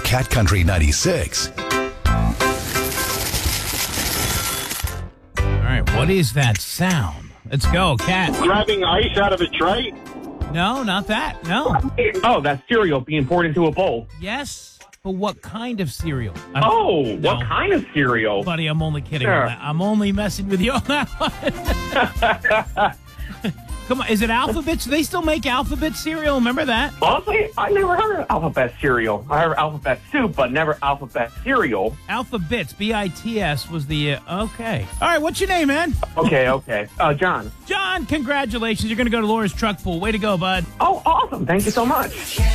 Cat Country 96. All right, what is that sound? Let's go, Cat. Grabbing ice out of a tray? No, not that. No. Oh, that's cereal being poured into a bowl. Yes, but what kind of cereal? What kind of cereal? Buddy, I'm only kidding Sure. on that. I'm only messing with you on that one. Come on, is it Alphabet? Do they still make Alphabet cereal? Remember that? Honestly, I never heard of Alphabet cereal. I heard Alphabet soup, but never Alphabet cereal. Alphabets, B-I-T-S was the, okay. All right, what's your name, man? Okay. John. John, congratulations. You're going to go to Laura's truck pool. Way to go, bud. Oh, awesome. Thank you so much.